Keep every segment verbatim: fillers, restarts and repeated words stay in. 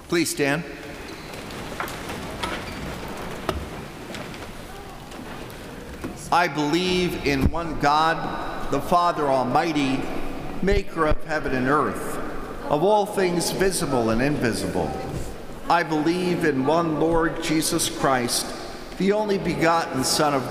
Please stand. I believe in one God, the Father Almighty, maker of heaven and earth, of all things visible and invisible. I believe in one Lord Jesus Christ, the only begotten Son of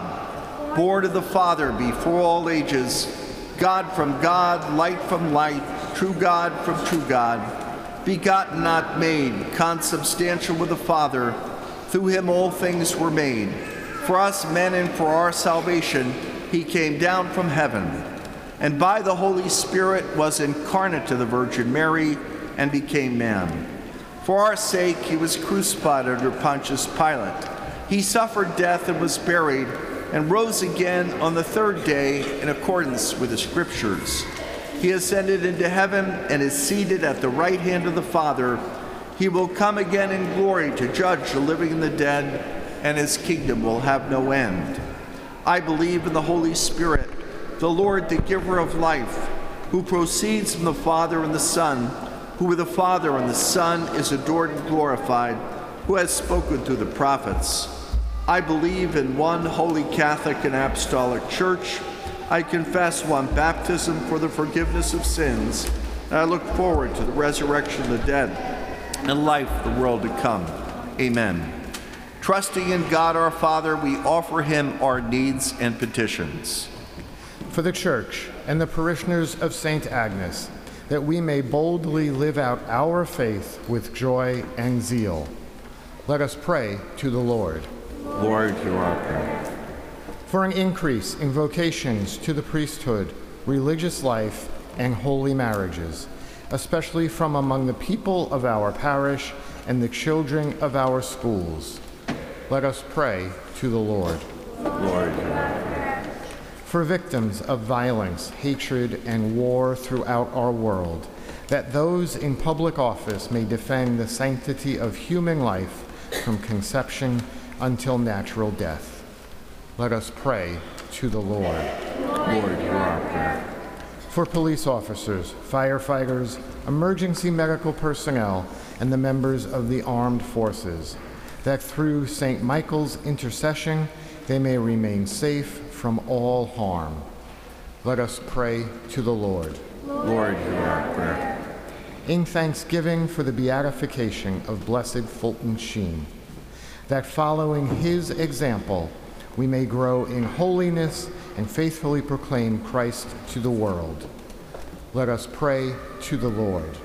God, born of the Father before all ages, God from God, light from light, true God from true God, begotten, not made, consubstantial with the Father. Through him all things were made. For us men and for our salvation, he came down from heaven, and by the Holy Spirit was incarnate to the Virgin Mary and became man. For our sake, he was crucified under Pontius Pilate. He suffered death and was buried, and rose again on the third day in accordance with the Scriptures. He ascended into heaven and is seated at the right hand of the Father. He will come again in glory to judge the living and the dead, and his kingdom will have no end. I believe in the Holy Spirit, the Lord, the giver of life, who proceeds from the Father and the Son, who with the Father and the Son is adored and glorified, who has spoken through the prophets. I believe in one holy Catholic and apostolic church. I confess one baptism for the forgiveness of sins, and I look forward to the resurrection of the dead and life of the world to come. Amen. Trusting in God our Father, we offer him our needs and petitions. For the Church and the parishioners of Saint Agnes, that we may boldly live out our faith with joy and zeal. Let us pray to the Lord. Lord, hear our prayer. For an increase in vocations to the priesthood, religious life, and holy marriages, especially from among the people of our parish and the children of our schools. Let us pray to the Lord. Lord, hear our prayer. For victims of violence, hatred, and war throughout our world, that those in public office may defend the sanctity of human life from conception until natural death. Let us pray to the Lord. Lord, hear our prayer. For police officers, firefighters, emergency medical personnel, and the members of the armed forces, that through Saint Michael's intercession they may remain safe from all harm. Let us pray to the Lord. Lord, hear our prayer. In thanksgiving for the beatification of Blessed Fulton Sheen, that following his example, we may grow in holiness and faithfully proclaim Christ to the world. Let us pray to the Lord.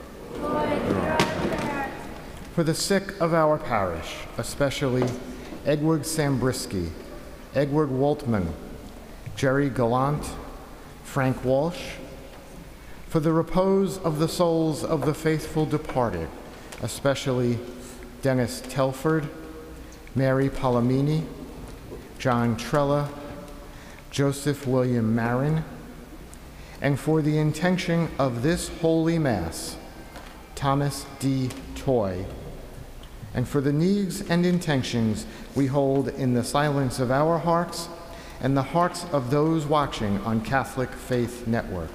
Lord, for the sick of our parish, especially Edward Sambrisky, Edward Waltman, Jerry Gallant, Frank Walsh, for the repose of the souls of the faithful departed, especially Dennis Telford, Mary Palomini, John Trella, Joseph William Marin, and for the intention of this holy Mass, Thomas D. Toy, and for the needs and intentions we hold in the silence of our hearts and the hearts of those watching on Catholic Faith Network.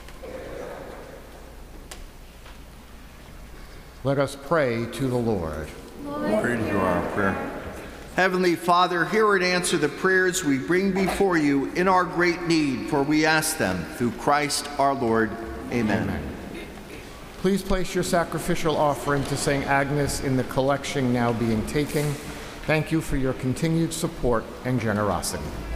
Let us pray to the Lord. Lord, hear our prayer. Heavenly Father, hear and answer the prayers we bring before you in our great need, for we ask them through Christ our Lord. Amen. Amen. Please place your sacrificial offering to Saint Agnes in the collection now being taken. Thank you for your continued support and generosity.